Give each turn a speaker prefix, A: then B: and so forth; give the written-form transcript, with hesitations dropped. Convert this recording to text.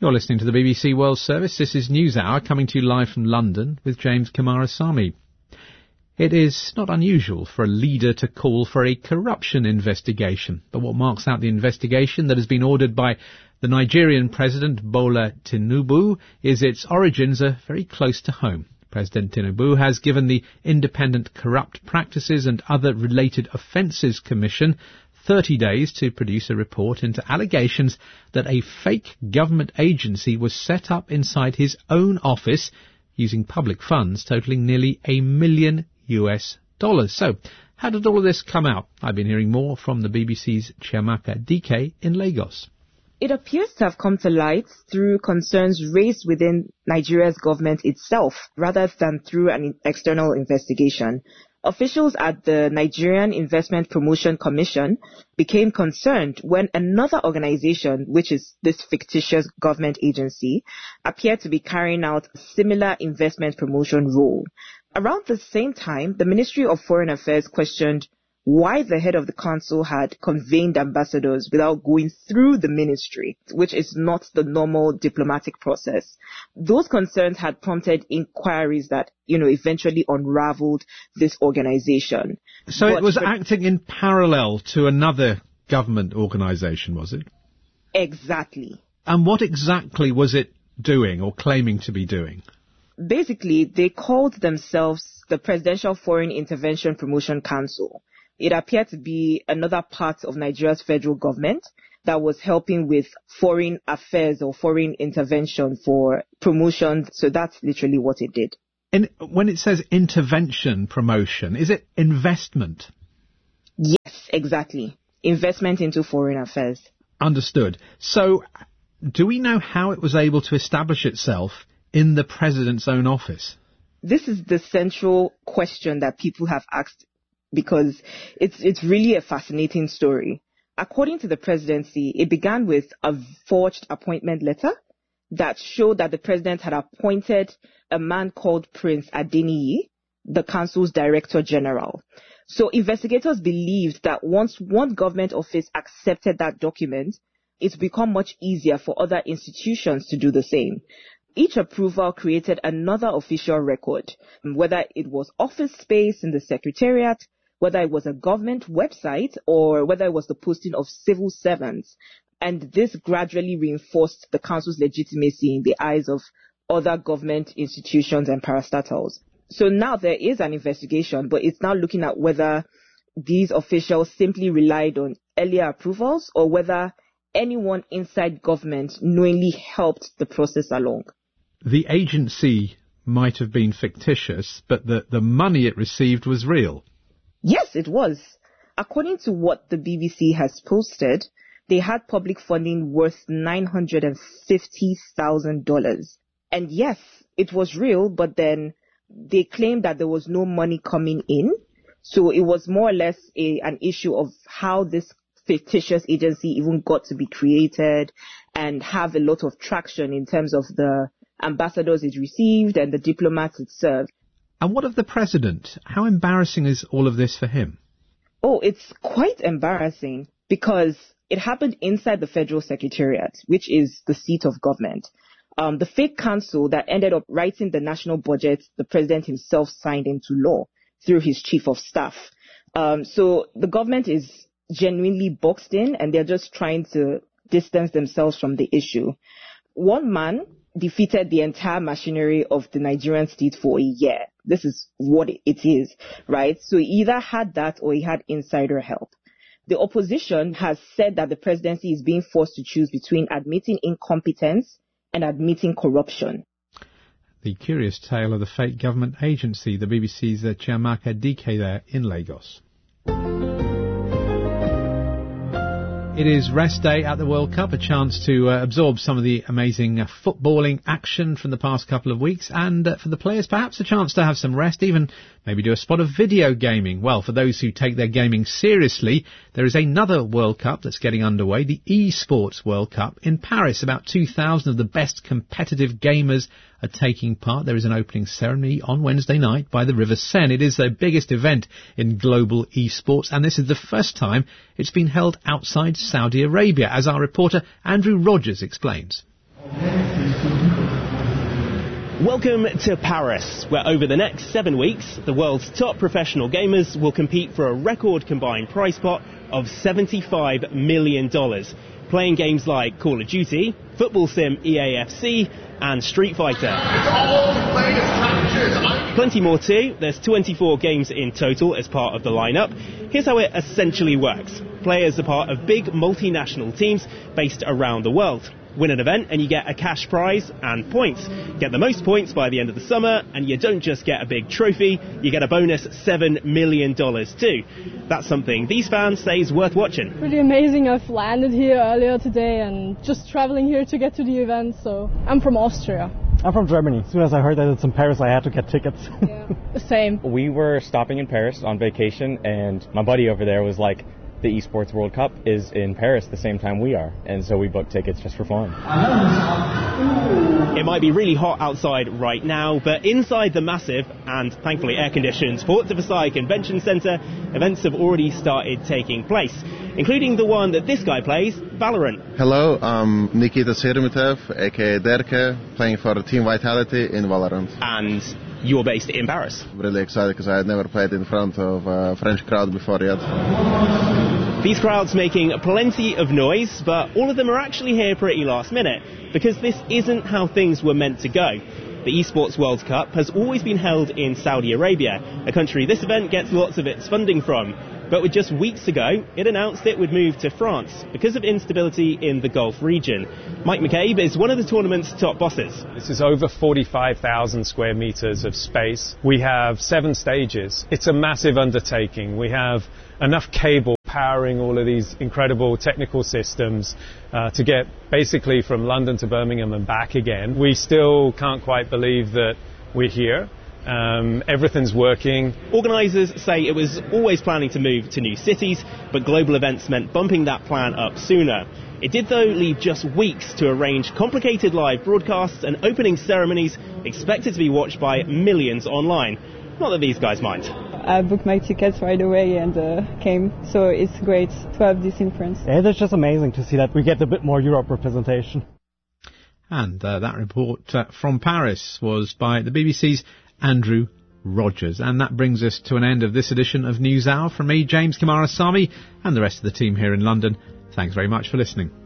A: You're listening to the BBC World Service. This is NewsHour, coming to you live from London with James Kumarasamy. It is not unusual for a leader to call for a corruption investigation, but what marks out the investigation that has been ordered by the Nigerian President Bola Tinubu is its origins are very close to home. President Tinubu has given the Independent Corrupt Practices and Other Related Offences Commission 30 days to produce a report into allegations that a fake government agency was set up inside his own office using public funds totaling nearly $1 million. So, how did all of this come out? I've been hearing more from the BBC's Chiamaka Dike in Lagos.
B: It appears to have come to light through concerns raised within Nigeria's government itself, rather than through an external investigation. Officials at the Nigerian Investment Promotion Commission became concerned when another organization, which is this fictitious government agency, appeared to be carrying out a similar investment promotion role. Around the same time, the Ministry of Foreign Affairs questioned why the head of the council had convened ambassadors without going through the ministry, which is not the normal diplomatic process. Those concerns had prompted inquiries that, eventually unraveled this organization.
A: So it was acting in parallel to another government organization, was it?
B: Exactly.
A: And what exactly was it doing or claiming to be doing?
B: Basically, they called themselves the Presidential Foreign Intervention Promotion Council. It appeared to be another part of Nigeria's federal government that was helping with foreign affairs or foreign intervention for promotion. So that's literally what it did.
A: And when it says intervention promotion, is it investment?
B: Yes, exactly. Investment into foreign affairs.
A: Understood. So do we know how it was able to establish itself in the president's own office?
B: This is the central question that people have asked, because it's really a fascinating story. According to the presidency, it began with a forged appointment letter that showed that the president had appointed a man called Prince Adeniyi, the council's director general. So investigators believed that once one government office accepted that document, it's become much easier for other institutions to do the same. Each approval created another official record, whether it was office space in the secretariat, whether it was a government website, or whether it was the posting of civil servants. And this gradually reinforced the council's legitimacy in the eyes of other government institutions and parastatals. So now there is an investigation, but it's now looking at whether these officials simply relied on earlier approvals or whether anyone inside government knowingly helped the process along.
A: The agency might have been fictitious, but the money it received was real.
B: Yes, it was. According to what the BBC has posted, they had public funding worth $950,000. And yes, it was real, but then they claimed that there was no money coming in. So it was more or less an issue of how this fictitious agency even got to be created and have a lot of traction in terms of the ambassadors it received and the diplomats it served.
A: And what of the president? How embarrassing is all of this for him?
B: Oh, it's quite embarrassing because it happened inside the Federal Secretariat, which is the seat of government. The fake council that ended up writing the national budget, the president himself signed into law through his chief of staff. So the government is genuinely boxed in and they're just trying to distance themselves from the issue. One man defeated the entire machinery of the Nigerian state for a year. This is what it is, right? So he either had that or he had insider help. The opposition has said that the presidency is being forced to choose between admitting incompetence and admitting corruption.
A: The curious tale of the fake government agency, the BBC's Chiamaka Dike there in Lagos. It is rest day at the World Cup, a chance to absorb some of the amazing footballing action from the past couple of weeks, and for the players perhaps a chance to have some rest, even maybe do a spot of video gaming. Well, for those who take their gaming seriously, there is another World Cup that's getting underway, the eSports World Cup in Paris. About 2,000 of the best competitive gamers are taking part. There is an opening ceremony on Wednesday night by the River Seine. It is the biggest event in global eSports, and this is the first time it's been held outside Saudi Arabia, as our reporter Andrew Rogers explains.
C: Welcome to Paris, where over the next 7 weeks, the world's top professional gamers will compete for a record combined prize pot of $75 million, playing games like Call of Duty, Football Sim EAFC, and Street Fighter. Plenty more too. There's 24 games in total as part of the lineup. Here's how it essentially works. Players are part of big multinational teams based around the world. Win an event and you get a cash prize and points. Get the most points by the end of the summer and you don't just get a big trophy, you get a bonus $7 million too. That's something these fans say is worth watching.
D: Pretty amazing. I've landed here earlier today and just traveling here to get to the event. So I'm from Austria.
E: I'm from Germany. As soon as I heard that it's in Paris, I had to get tickets.
D: Yeah, same.
F: We were stopping in Paris on vacation and my buddy over there was like, the Esports World Cup is in Paris the same time we are, and so we booked tickets just for fun.
C: It might be really hot outside right now, but inside the massive and thankfully air-conditioned Porte de Versailles Convention Centre, events have already started taking place, including the one that this guy plays, Valorant.
G: Hello, I'm Nikita Serumitev, aka Derke, playing for Team Vitality in Valorant.
C: And you're based in Paris.
G: I'm really excited because I had never played in front of a French crowd before yet.
C: These crowds making plenty of noise, but all of them are actually here pretty last minute, because this isn't how things were meant to go. The Esports World Cup has always been held in Saudi Arabia, a country this event gets lots of its funding from. But with just weeks ago, it announced it would move to France because of instability in the Gulf region. Mike McCabe is one of the tournament's top bosses.
H: This is over 45,000 square meters of space. We have 7 stages. It's a massive undertaking. We have enough cable powering all of these incredible technical systems to get basically from London to Birmingham and back again. We still can't quite believe that we're here. Everything's working.
C: Organisers say it was always planning to move to new cities, but global events meant bumping that plan up sooner. It did, though, leave just weeks to arrange complicated live broadcasts and opening ceremonies expected to be watched by millions online. Not that these guys mind.
I: I booked my tickets right away and came, so it's great to have this in France.
E: Yeah, it's just amazing to see that we get a bit more Europe representation.
A: And that report from Paris was by the BBC's Andrew Rogers. And that brings us to an end of this edition of NewsHour. From me, James Coomarasamy, and the rest of the team here in London. Thanks very much for listening.